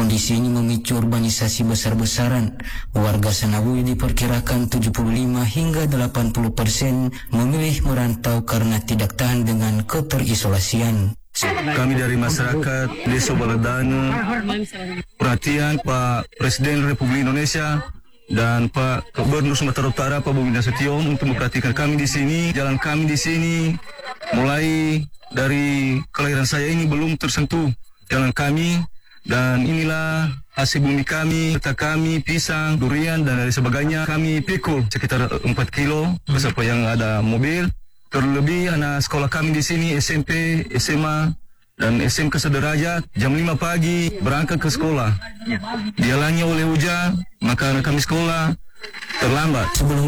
Kondisi ini memicu urbanisasi besar-besaran. Warga Sanabui diperkirakan 75 hingga 80% memilih merantau karena tidak tahan dengan keterisolasian. Kami dari masyarakat Desa Baladana, perhatian Pak Presiden Republik Indonesia dan Pak Gubernur Sumatera Utara Pak Bobi Nasution untuk memperhatikan kami di sini. Jalan kami di sini mulai dari kelahiran saya ini belum tersentuh jalan kami, dan inilah hasil bumi kami, serta kami, pisang, durian dan lain sebagainya. Kami pikul sekitar 4 kilo bersama yang ada mobil. Terlebih anak sekolah kami di sini SMP, SMA dan SMK sederajat jam 5 pagi berangkat ke sekolah. Dihalangi oleh hujan, maka anak kami sekolah terlambat. Sebelum